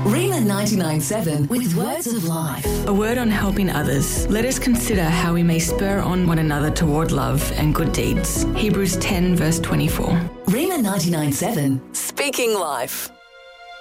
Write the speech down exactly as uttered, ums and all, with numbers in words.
Rima ninety-nine point seven with Words of Life. A word on helping others. Let us consider how we may spur on one another toward love and good deeds. Hebrews ten verse twenty-four. Rima ninety-nine point seven, Speaking Life.